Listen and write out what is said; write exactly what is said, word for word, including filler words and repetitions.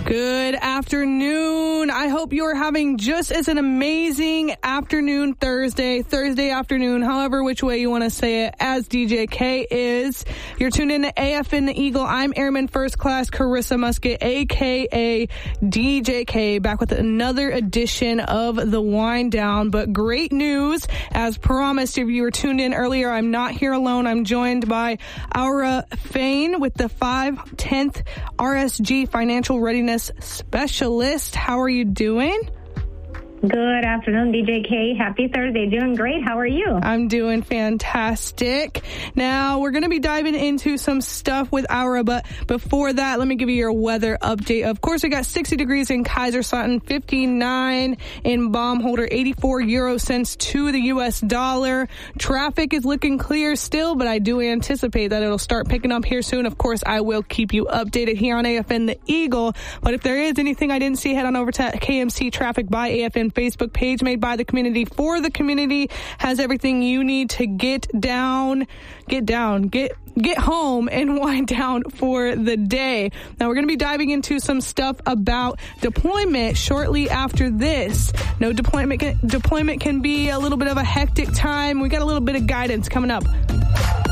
Good afternoon. I hope you're having just as an amazing afternoon Thursday, Thursday afternoon, however which way you want to say it, as D J K is. You're tuned in to A F N The Eagle. I'm Airman First Class Carissa Musket, a k a. D J K, back with another edition of The Wind Down. But great news, as promised, if you were tuned in earlier, I'm not here alone. I'm joined by Aura Fain with the five tenth R S G Financial Readiness Specialist. How are you doing? Good afternoon, D J K. Happy Thursday. Doing great. How are you? I'm doing fantastic. Now, we're going to be diving into some stuff with Aura, but before that, let me give you your weather update. Of course, we got sixty degrees in Kaiserslautern, fifty-nine in Baumholder, eighty-four euro cents to the U S dollar. Traffic is looking clear still, but I do anticipate that it'll start picking up here soon. Of course, I will keep you updated here on A F N The Eagle, but if there is anything I didn't see, head on over to K M C Traffic by A F N Facebook page, made by the community for the community. Has everything you need to get down, get down, get get home and wind down for the day. Now we're going to be diving into some stuff about deployment shortly after this. No, deployment can, deployment can be a little bit of a hectic time. We got a little bit of guidance coming up.